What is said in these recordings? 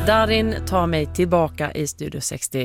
Darin tar mig tillbaka i Studio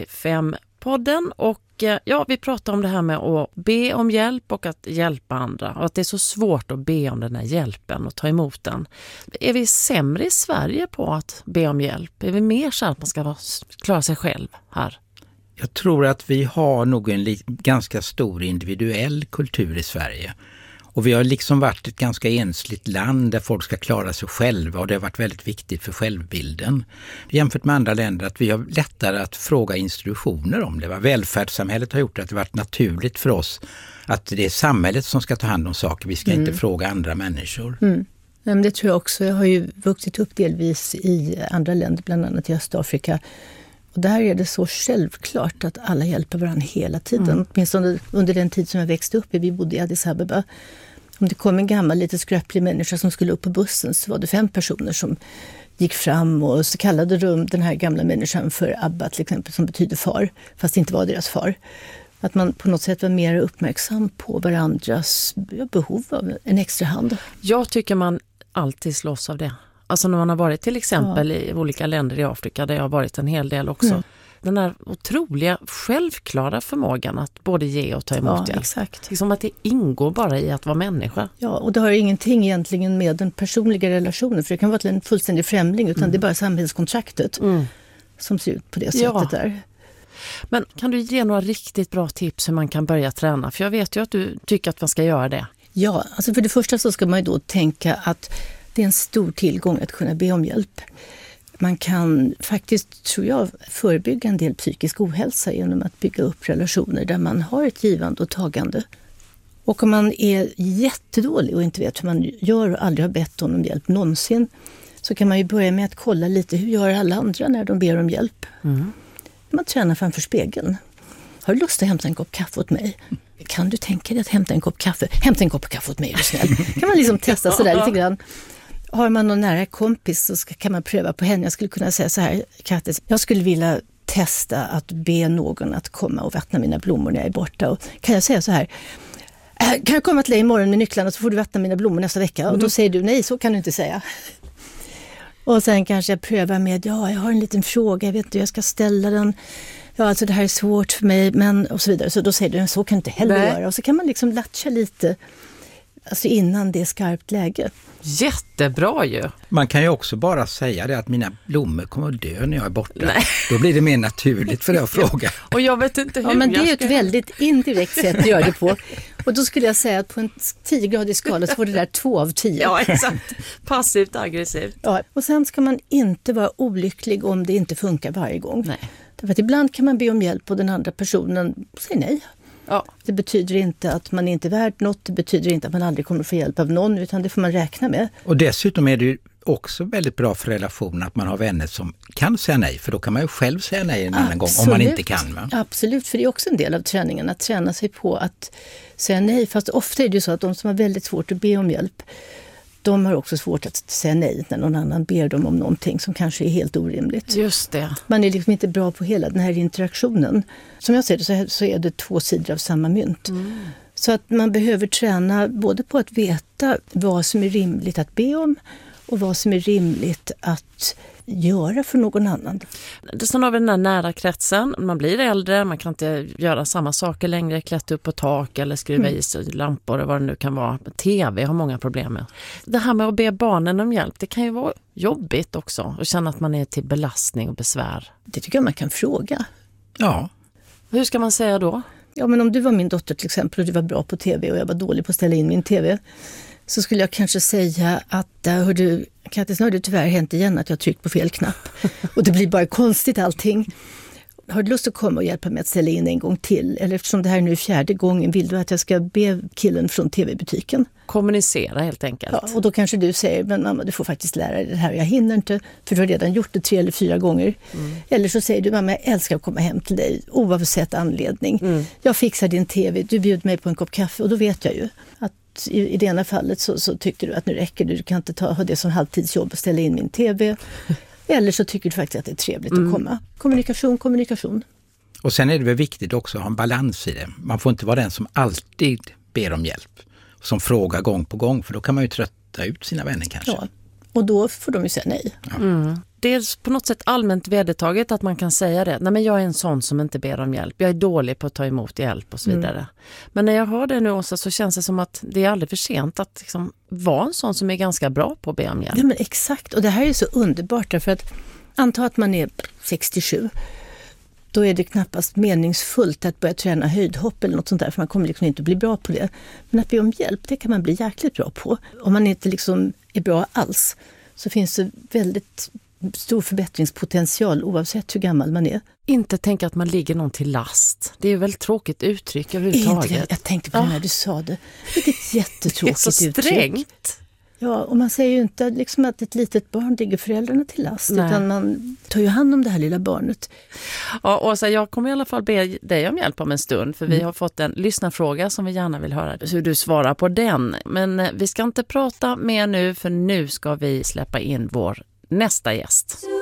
65-podden och vi pratar om det här med att be om hjälp och att hjälpa andra och att det är så svårt att be om den här hjälpen och ta emot den. Är vi sämre i Sverige på att be om hjälp? Är vi mer så att man ska klara sig själv här? Jag tror att vi har nog en ganska stor individuell kultur i Sverige. Och vi har liksom varit ett ganska ensligt land där folk ska klara sig själva och det har varit väldigt viktigt för självbilden. Jämfört med andra länder att vi har lättare att fråga institutioner om det. Välfärdssamhället har gjort att det varit naturligt för oss att det är samhället som ska ta hand om saker. Vi ska inte fråga andra människor. Mm. Men det tror jag också. Jag har ju vuxit upp delvis i andra länder, bland annat i Östafrika. Och där är det så självklart att alla hjälper varandra hela tiden. Åtminstone under den tid som jag växte upp. Vi bodde i Addis Abeba. Om det kom en gammal lite skröplig människa som skulle upp på bussen så var det 5 personer som gick fram och så kallade den här gamla människan för Abba till exempel, som betyder far, fast det inte var deras far. Att man på något sätt var mer uppmärksam på varandras behov av en extra hand. Jag tycker man alltid slåss av det. Alltså när man har varit till exempel i olika länder i Afrika där jag har varit en hel del också. Den här otroliga självklara förmågan att både ge och ta emot hjälp. Exakt. Liksom att det ingår bara i att vara människa. Ja, och det har ingenting egentligen med den personliga relationen. För det kan vara en fullständig främling utan det är bara samhällskontraktet som ser ut på det sättet där. Men kan du ge några riktigt bra tips hur man kan börja träna? För jag vet ju att du tycker att man ska göra det. Ja, alltså för det första så ska man ju då tänka att det är en stor tillgång att kunna be om hjälp. Man kan faktiskt, tror jag, förebygga en del psykisk ohälsa genom att bygga upp relationer där man har ett givande och tagande. Och om man är jättedålig och inte vet hur man gör och aldrig har bett om hjälp någonsin så kan man ju börja med att kolla lite hur gör alla andra när de ber om hjälp. Man tränar framför spegeln. Har du lust att hämta en kopp kaffe åt mig? Kan du tänka dig att hämta en kopp kaffe? Hämta en kopp kaffe åt mig, är du snäll. Kan man liksom testa sådär lite grann. Har man någon nära kompis så kan man pröva på henne. Jag skulle kunna säga så här, Kattis, jag skulle vilja testa att be någon att komma och vattna mina blommor när jag är borta. Och kan jag säga så här, kan jag komma till dig imorgon med nycklarna så får du vattna mina blommor nästa vecka? Och då säger du nej, så kan du inte säga. Och sen kanske jag prövar med, jag har en liten fråga, jag vet inte hur jag ska ställa den. Ja, alltså det här är svårt för mig, men och så vidare. Så då säger du, så kan du inte heller göra. Och så kan man liksom latcha lite, alltså innan det är skarpt läge. Jättebra ju. Man kan ju också bara säga det att mina blommor kommer att dö när jag är borta. Nej. Då blir det mer naturligt för dig att fråga. Och jag vet inte hur. Ja, men det är ju ett väldigt indirekt sätt att göra det på. Och då skulle jag säga att på en 10-gradig skala så får det där 2 av 10. Ja, exakt. Passivt aggressivt. Ja, och sen ska man inte vara olycklig om det inte funkar varje gång. Nej. Därför att ibland kan man be om hjälp och den andra personen säger nej. Ja. Det betyder inte att man inte är värd något, det betyder inte att man aldrig kommer få hjälp av någon, utan det får man räkna med. Och dessutom är det ju också väldigt bra för relationen att man har vänner som kan säga nej, för då kan man ju själv säga nej en annan gång om man inte kan. Va? Absolut, för det är också en del av träningen att träna sig på att säga nej, fast ofta är det ju så att de som har väldigt svårt att be om hjälp, de har också svårt att säga nej när någon annan ber dem om någonting som kanske är helt orimligt. Just det. Man är liksom inte bra på hela den här interaktionen. Som jag ser det så är det 2 sidor av samma mynt. Så att man behöver träna både på att veta vad som är rimligt att be om och vad som är rimligt att göra för någon annan. Sen har vi den där nära kretsen. Man blir äldre, man kan inte göra samma saker längre, klättra upp på tak eller skruva i sig lampor och vad det nu kan vara. TV har många problem med. Det här med att be barnen om hjälp, det kan ju vara jobbigt också och känna att man är till belastning och besvär. Det tycker jag man kan fråga. Ja. Hur ska man säga då? Ja, men om du var min dotter till exempel och du var bra på tv och jag var dålig på att ställa in min tv, så skulle jag kanske säga att Kattis, nu har det tyvärr hänt igen att jag tryckt på fel knapp. Och det blir bara konstigt allting. Har du lust att komma och hjälpa mig att ställa in en gång till? Eller eftersom det här nu är 4:e gången, vill du att jag ska be killen från tv-butiken? Kommunicera helt enkelt. Ja, och då kanske du säger, men mamma, du får faktiskt lära dig det här. Jag hinner inte, för du har redan gjort det 3 eller 4 gånger. Eller så säger du, mamma, jag älskar att komma hem till dig oavsett anledning. Jag fixar din tv, du bjuder mig på en kopp kaffe och då vet jag ju att i det ena fallet så tyckte du att nu räcker du kan inte ha det som halvtidsjobb och ställa in min tv. Eller så tycker du faktiskt att det är trevligt att komma. Kommunikation. Och sen är det väl viktigt också att ha en balans i det. Man får inte vara den som alltid ber om hjälp. Som frågar gång på gång, för då kan man ju trötta ut sina vänner kanske. Ja, Och då får de ju säga nej. Det är på något sätt allmänt vedertaget att man kan säga det. Nej, men jag är en sån som inte ber om hjälp. Jag är dålig på att ta emot hjälp och så vidare. Men när jag hör det nu, Åsa, så känns det som att det är aldrig för sent att liksom vara en sån som är ganska bra på att be om hjälp. Ja, men exakt. Och det här är så underbart därför att anta att man är 67. Då är det knappast meningsfullt att börja träna höjdhopp eller något sånt där, för man kommer liksom inte att bli bra på det. Men att be om hjälp, det kan man bli jäkligt bra på. Om man inte liksom är bra alls så finns det väldigt stor förbättringspotential oavsett hur gammal man är. Inte tänka att man ligger någon till last. Det är väl tråkigt uttryck överhuvudtaget. Jag tänkte på det när du sa det. Det är ett jättetråkigt uttryck. Det är så strängt. Ja, och man säger ju inte liksom att ett litet barn ligger föräldrarna till last, utan man tar ju hand om det här lilla barnet. Ja, Åsa, jag kommer i alla fall be dig om hjälp om en stund, för vi har fått en lyssnarfråga som vi gärna vill höra hur du svarar på den. Men vi ska inte prata mer nu, för nu ska vi släppa in vår nästa gäst.